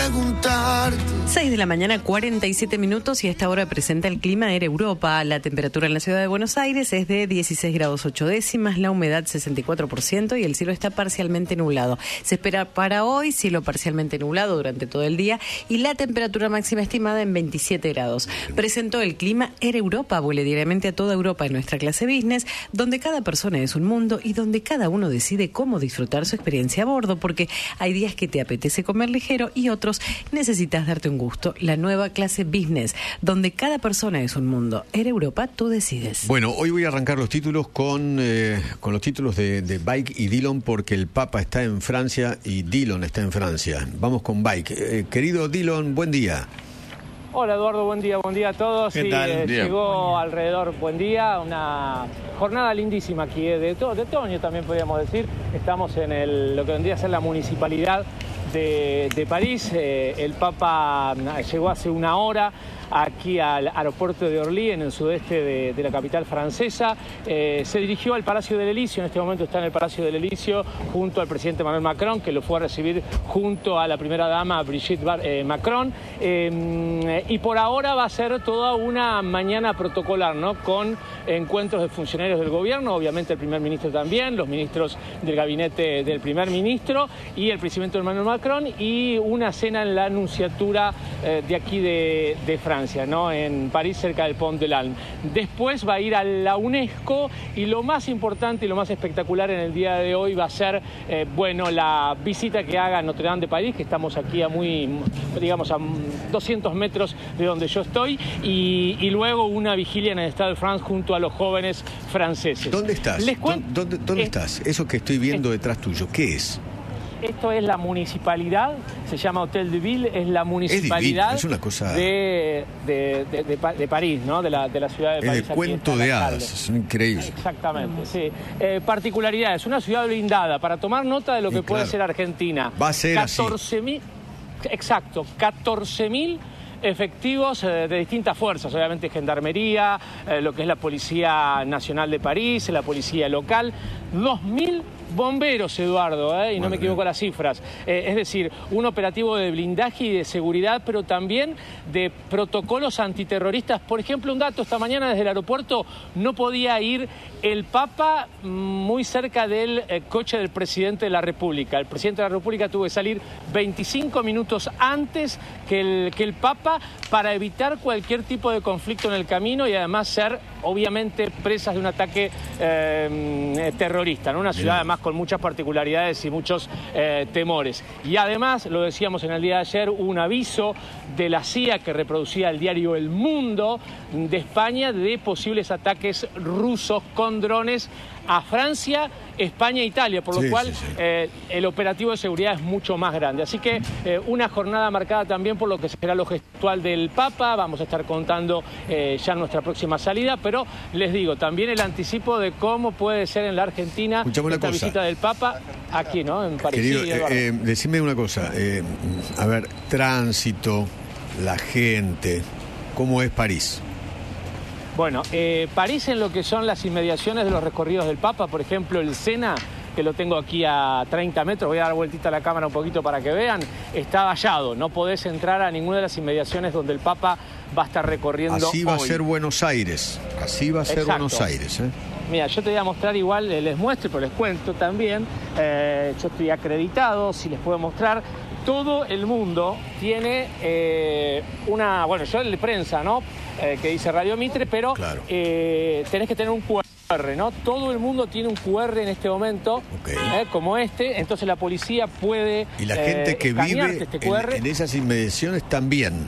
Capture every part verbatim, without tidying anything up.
preguntarte. seis de la mañana, cuarenta y siete minutos, y a esta hora presenta el clima Air Europa. La temperatura en la ciudad de Buenos Aires es de dieciséis grados ocho décimas, la humedad sesenta y cuatro por ciento y el cielo está parcialmente nublado. Se espera para hoy cielo parcialmente nublado durante todo el día y la temperatura máxima estimada en veintisiete grados. Presentó el clima Air Europa, vuele diariamente a toda Europa en nuestra clase business, donde cada persona es un mundo y donde cada uno decide cómo disfrutar su experiencia a bordo, porque hay días que te apetece comer ligero y otros necesitas darte un gusto. La nueva clase business, donde cada persona es un mundo. Air Europa, tú decides. Bueno, hoy voy a arrancar los títulos con, eh, con los títulos de, de Bike y Dillon, porque el Papa está en Francia y Dillon está en Francia. Vamos con Bike. Eh, querido Dillon, buen día. Hola Eduardo, buen día, buen día a todos. ¿Qué sí, tal? Eh, llegó alrededor, buen día, una jornada lindísima aquí eh, de, to de otoño también podríamos decir. Estamos en el, lo que vendría a ser la municipalidad de, de París. Eh, el Papa llegó hace una hora aquí al aeropuerto de Orly, en el sudeste de, de la capital francesa. Eh, se dirigió al Palacio del Elíseo, en este momento está en el Palacio del Elíseo junto al presidente Emmanuel Macron, que lo fue a recibir junto a la primera dama Brigitte Bar eh, Macron. Eh, y por ahora va a ser toda una mañana protocolar, ¿no? Con encuentros de funcionarios del gobierno, obviamente el primer ministro también, los ministros del gabinete del primer ministro y el presidente Emmanuel Macron, y una cena en la Nunciatura eh, de aquí de, de Francia, ¿no? En París, cerca del Pont de l'Alme. Después va a ir a la UNESCO y lo más importante y lo más espectacular en el día de hoy va a ser, eh, bueno, la visita que haga a Notre Dame de París, que estamos aquí a muy, digamos, a doscientos metros de donde yo estoy, y, y luego una vigilia en el Stade de France junto a los jóvenes franceses. ¿Dónde estás? Les cuen- ¿Dónde, dónde eh, estás? Eso que estoy viendo eh, detrás tuyo, ¿qué es? Esto es la municipalidad, se llama Hotel de Ville, es la municipalidad es, es una cosa... de, de, de, de, de París, ¿no? De la, de la ciudad de es París. de cuento de hadas, es increíble. Exactamente, sí. Eh, particularidades, una ciudad blindada, para tomar nota de lo que sí, puede claro. ser Argentina. Va a ser catorce mil, exacto, catorce mil efectivos eh, de distintas fuerzas, obviamente Gendarmería, eh, lo que es la Policía Nacional de París, la Policía Local, dos mil bomberos, Eduardo, ¿eh? y no me equivoco las cifras. Eh, es decir, un operativo de blindaje y de seguridad, pero también de protocolos antiterroristas. Por ejemplo, un dato, esta mañana desde el aeropuerto no podía ir el Papa muy cerca del eh, coche del presidente de la República. El presidente de la República tuvo que salir veinticinco minutos antes que el, que el Papa para evitar cualquier tipo de conflicto en el camino y además ser, obviamente, presas de un ataque eh, terrorista, ¿no? Una ciudad además con muchas particularidades y muchos eh, temores. Y además, lo decíamos en el día de ayer, un aviso de la C I A que reproducía el diario El Mundo de España de posibles ataques rusos con drones a Francia, España e Italia, por lo sí, cual sí, sí. Eh, el operativo de seguridad es mucho más grande. Así que eh, una jornada marcada también por lo que será lo gestual del Papa. Vamos a estar contando eh, ya nuestra próxima salida, pero les digo, también el anticipo de cómo puede ser en la Argentina Escuchame esta visita del Papa aquí, ¿no? En París. Querido, Sí, eh, eh, decime una cosa, eh, a ver, tránsito, la gente, ¿cómo es París? Bueno, eh, París en lo que son las inmediaciones de los recorridos del Papa, por ejemplo, el Sena, que lo tengo aquí a treinta metros, voy a dar vueltita a la cámara un poquito para que vean, está vallado, no podés entrar a ninguna de las inmediaciones donde el Papa va a estar recorriendo Así va hoy. a ser Buenos Aires, así va a ser Exacto. Buenos Aires, ¿eh? Mira, yo te voy a mostrar igual, eh, les muestro, pero les cuento también, eh, yo estoy acreditado, si les puedo mostrar, todo el mundo tiene eh, una, bueno, yo el de prensa, ¿no? Eh, que dice Radio Mitre, pero claro. eh, tenés que tener un cu erre, ¿no? Todo el mundo tiene un cu erre en este momento, okay. eh, como este, entonces la policía puede Y la gente eh, que vive este cu erre. en, en esas inmediaciones también.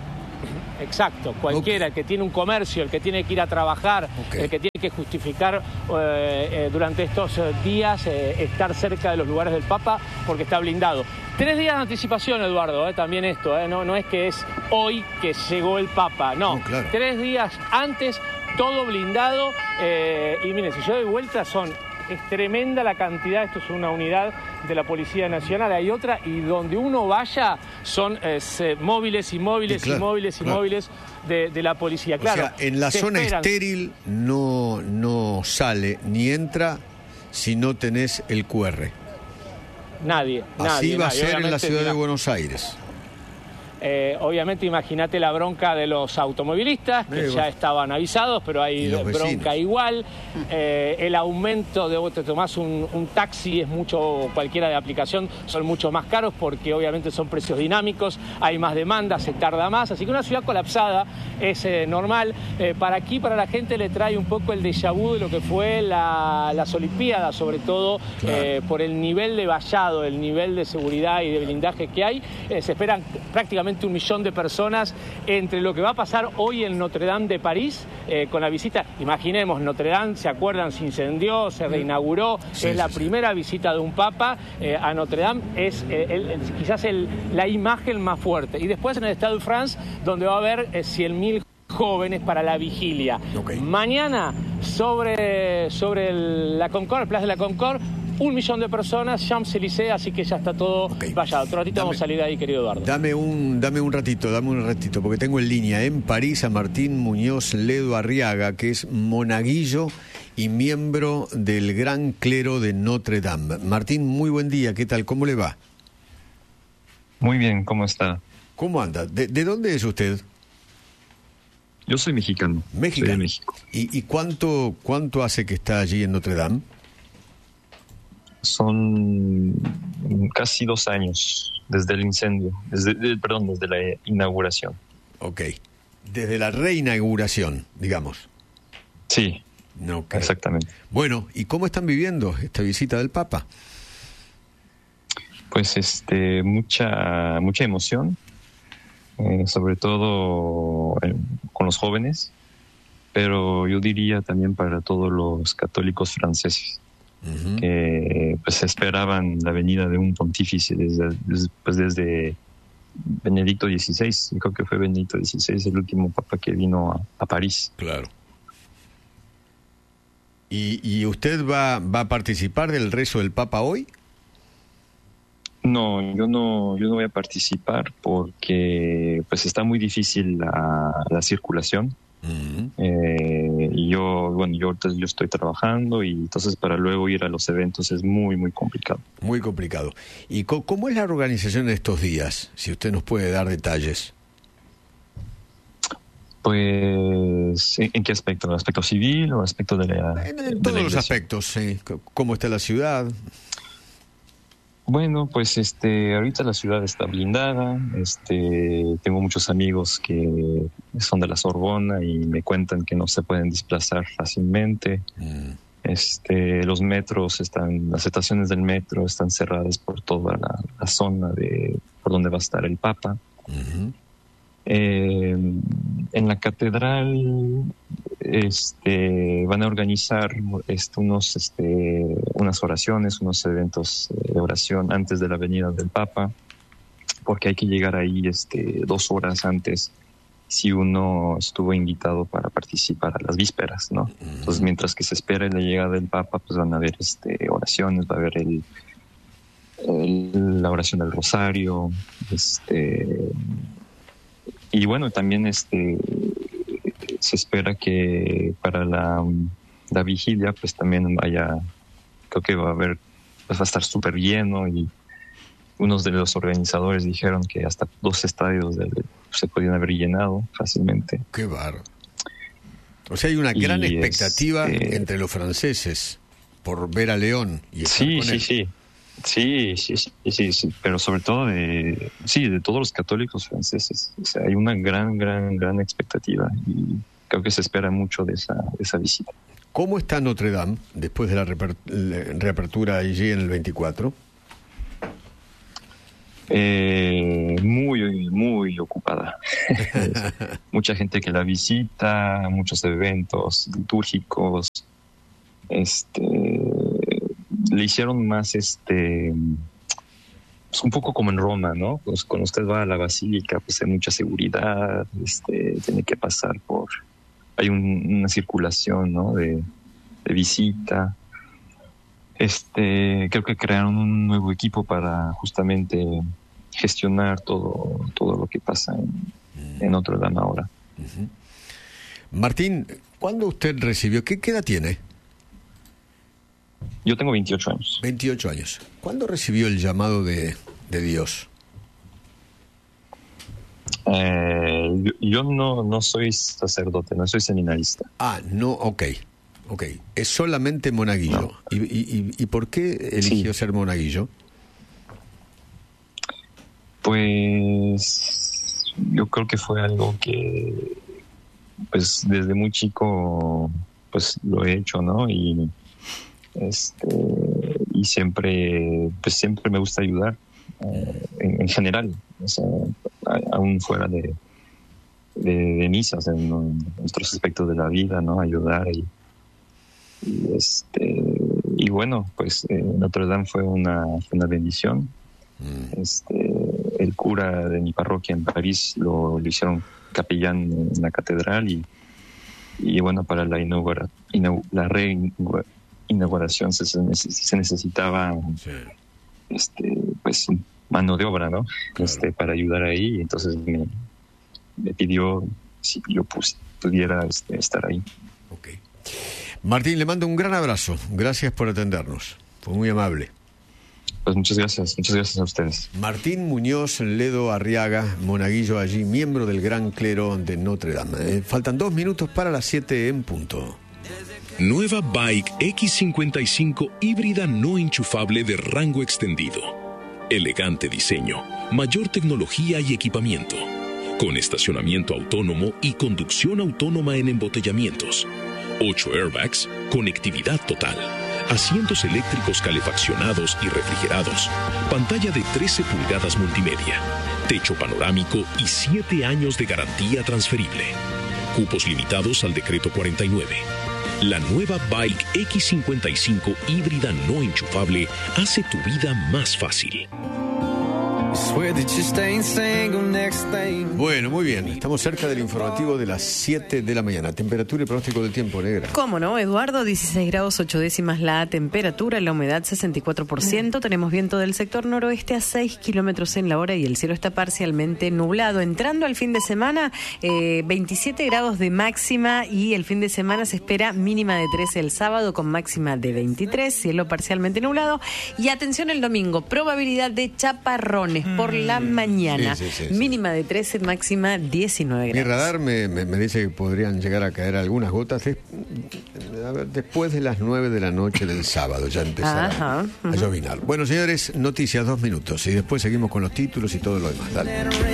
Exacto, cualquiera, okay. El que tiene un comercio, el que tiene que ir a trabajar, okay. El que tiene que justificar eh, eh, durante estos eh, días eh, estar cerca de los lugares del Papa porque está blindado. Tres días de anticipación, Eduardo, eh, también esto, eh, no, no es que es hoy que llegó el Papa, no, no claro. Tres días antes, todo blindado, eh, y miren, si yo doy vuelta son... Es tremenda la cantidad, esto es una unidad de la Policía Nacional, hay otra, y donde uno vaya son eh, móviles y móviles sí, claro, y móviles y claro. móviles de, de la policía. Claro, o sea, en la zona esperan... estéril no, no sale ni entra si no tenés el cu erre. Nadie, Así nadie. va nadie. a ser en la ciudad mira, de Buenos Aires. Eh, obviamente, imagínate la bronca de los automovilistas, que eh, ya estaban avisados, pero hay bronca igual. Eh, el aumento de vos te tomás un, un taxi, es mucho, cualquiera de aplicación, son mucho más caros porque obviamente son precios dinámicos, hay más demanda, se tarda más. Así que una ciudad colapsada es eh, normal. Eh, para aquí, para la gente, le trae un poco el déjà vu de lo que fue la, las Olimpiadas, sobre todo claro. eh, por el nivel de vallado, el nivel de seguridad y de blindaje que hay. Eh, se esperan prácticamente un millón de personas entre lo que va a pasar hoy en Notre Dame de París, eh, con la visita, imaginemos, Notre Dame, ¿se acuerdan? Se incendió, se reinauguró, sí, es la sí, primera sí. visita de un papa eh, a Notre Dame, es eh, el, el, quizás el, la imagen más fuerte. Y después en el Stade de France, donde va a haber eh, cien mil jóvenes para la vigilia. Okay. Mañana, sobre, sobre el, la Concorde, Plaza de la Concorde, un millón de personas, Champs-Élysées, así que ya está todo okay. vallado. Otro ratito dame, vamos a salir de ahí, querido Eduardo. Dame un, dame un ratito, dame un ratito, porque tengo en línea en París a Martín Muñoz Ledo Arriaga, que es monaguillo y miembro del Gran Clero de Notre Dame. Martín, muy buen día, ¿qué tal? ¿Cómo le va? Muy bien, ¿cómo está? ¿Cómo anda? ¿De, de dónde es usted? Yo soy mexicano. Mexicano. Soy de México. ¿Y, y cuánto, cuánto hace que está allí en Notre Dame? Son casi dos años desde el incendio, desde, de, perdón, desde la inauguración. Ok, desde la reinauguración, digamos. Sí, okay. Exactamente. Bueno, ¿y cómo están viviendo esta visita del Papa? Pues este, mucha, mucha emoción, eh, sobre todo eh, con los jóvenes, pero yo diría también para todos los católicos franceses. Uh-huh. Que pues esperaban la venida de un pontífice desde, desde, pues, desde Benedicto dieciséis. Creo que fue Benedicto dieciséis el último papa que vino a, a París. Claro. ¿Y, y usted va, va a participar del rezo del Papa hoy? No, yo no, yo no voy a participar porque pues está muy difícil la, la circulación. Uh-huh. Eh, y yo, bueno, yo, yo estoy trabajando y entonces para luego ir a los eventos es muy, muy complicado. Muy complicado. ¿Y co- cómo es la organización de estos días? Si usted nos puede dar detalles. Pues, ¿en, en qué aspecto? ¿El aspecto civil o el aspecto de la En, en todos la los aspectos, sí. ¿Cómo está la ciudad? Bueno, pues este, ahorita la ciudad está blindada. Este, tengo muchos amigos que son de la Sorbona y me cuentan que no se pueden desplazar fácilmente. Mm. Este, los metros están, las estaciones del metro están cerradas por toda la, la zona de por donde va a estar el Papa. Uh-huh. Eh, en la catedral este, van a organizar este, unos, este, unas oraciones, unos eventos de oración antes de la venida del Papa, porque hay que llegar ahí este, dos horas antes si uno estuvo invitado para participar a las vísperas, ¿no? Entonces, mientras que se espera la llegada del Papa, pues van a haber este, oraciones, va a haber el, el, la oración del Rosario, este... Y bueno, también este se espera que para la, la vigilia pues también vaya, creo que va a haber, pues va a estar súper lleno y unos de los organizadores dijeron que hasta dos estadios de, se podían haber llenado fácilmente. Qué bárbaro. O sea, hay una gran y expectativa este... entre los franceses por ver a León y estar sí, con sí, él. sí. Sí, sí, sí, sí, sí, pero sobre todo de, sí, de todos los católicos franceses. O sea, hay una gran, gran, gran expectativa y creo que se espera mucho de esa, de esa visita. ¿Cómo está Notre Dame después de la reper- reapertura allí en el veinticuatro? Eh, muy, muy ocupada. Mucha gente que la visita, muchos eventos litúrgicos, este... le hicieron más este pues un poco como en Roma, ¿no? Pues cuando usted va a la basílica pues hay mucha seguridad, este tiene que pasar por hay un, una circulación, ¿no? de, de visita. Este creo que crearon un nuevo equipo para justamente gestionar todo todo lo que pasa en, en Notre Dame ahora. Uh-huh. Martín, ¿cuándo usted recibió? ¿Qué, qué edad tiene? Yo tengo veintiocho años. veintiocho años. ¿Cuándo recibió el llamado de, de Dios? Eh, yo, yo no, no soy sacerdote, no soy seminarista. Ah, no, ok. Ok, es solamente monaguillo. No. ¿Y, y, y por qué eligió Sí. ser monaguillo? Pues yo creo que fue algo que pues desde muy chico pues lo he hecho, ¿no? Y este y siempre pues siempre me gusta ayudar eh, en, en general, o sea, a- aún fuera de, de, de misas, en, en otros aspectos de la vida, ¿no? Ayudar y, y este y bueno, pues eh, Notre Dame fue una, fue una bendición. Mm. Este, el cura de mi parroquia en París lo, lo hicieron capellán en la catedral y, y bueno, para la, inaugura, inau, la reinauguración se, se necesitaba Sí. este, pues mano de obra, ¿no? Claro. Este, para ayudar ahí, entonces me, me pidió si yo pues, pudiera este, estar ahí. Ok. Martín, le mando un gran abrazo. Gracias por atendernos. Fue muy amable. Pues muchas gracias, muchas gracias a ustedes. Martín Muñoz Ledo Arriaga, monaguillo allí, miembro del Gran Clero de Notre Dame. Eh, faltan dos minutos para las siete en punto. Nueva Bike X cincuenta y cinco híbrida no enchufable de rango extendido. Elegante diseño, mayor tecnología y equipamiento. Con estacionamiento autónomo y conducción autónoma en embotellamientos. ocho airbags, conectividad total. Asientos eléctricos calefaccionados y refrigerados, pantalla de trece pulgadas multimedia, techo panorámico y siete años de garantía transferible. Cupos limitados al decreto cuarenta y nueve. La nueva Bike X cincuenta y cinco híbrida no enchufable hace tu vida más fácil. Bueno, muy bien. Estamos cerca del informativo de las siete de la mañana. Temperatura y pronóstico del tiempo, negra. ¿Cómo no, Eduardo? dieciséis grados ocho décimas la temperatura, la humedad sesenta y cuatro por ciento. Tenemos viento del sector noroeste a seis kilómetros en la hora y el cielo está parcialmente nublado. Entrando al fin de semana, eh, veintisiete grados de máxima y el fin de semana se espera mínima de trece el sábado con máxima de veintitrés, cielo parcialmente nublado. Y atención el domingo, probabilidad de chaparrones por la mañana. Sí, sí, sí, sí. Mínima de trece, máxima diecinueve Mi grados. radar me, me, me dice que podrían llegar a caer algunas gotas de- a ver, después de las nueve de la noche del sábado. Ya empezará Ajá, a llovinar. Bueno, señores, noticias, dos minutos. Y después seguimos con los títulos y todo lo demás. Dale.